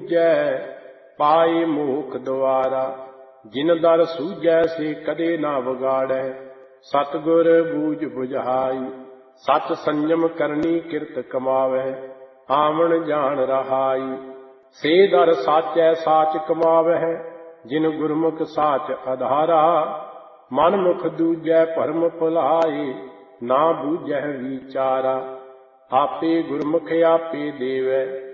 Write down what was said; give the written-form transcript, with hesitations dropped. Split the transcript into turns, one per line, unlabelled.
ਬੂਝੈ ਪਾਏ ਮੋਖ ਦੁਆਰਾ। ਜਿਨ ਦਰ ਸੂਝੈ ਸੇ ਕਦੇ ਨਾ ਵਿਗਾੜੈ ਸਤਿਗੁਰ ਬੂਝ ਬੁਝਾਈ। ਸਚ ਸੰਜਮ ਕਰਨੀ ਕਿਰਤ ਕਮਾਵੈ ਆਵਣ ਜਾਣ ਰਹਾਈ। ਸੇ ਦਰ ਸਾਚੈ ਸਾਚ ਕਮਾਵੈ ਜਿਨ ਗੁਰਮੁਖ ਸਾਚ ਆਧਾਰਾ। ਮਨ ਮੁਖ ਦੂਜੈ ਭਰਮ ਭੁਲਾਏ ਨਾ ਬੂਝੈ ਵਿਚਾਰਾ। ਆਪੇ ਗੁਰਮੁਖ ਆਪੇ ਦੇਵੈ